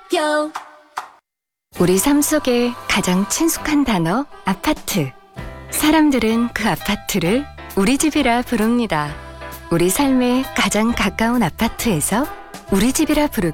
학교. 우리 삶 속에 가장 친숙한 단어 아파트. 사람들은 그 아파트를 우리 집이라 부릅니다. 우리 삶에 가장 가까운 아파트에서 우리 집이라 부르기